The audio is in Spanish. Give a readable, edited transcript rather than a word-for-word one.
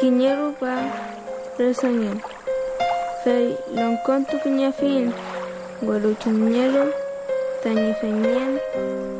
Quiñero pa resoñó. Fei long con tu piña fin. Guaruchuñero tañi feñen.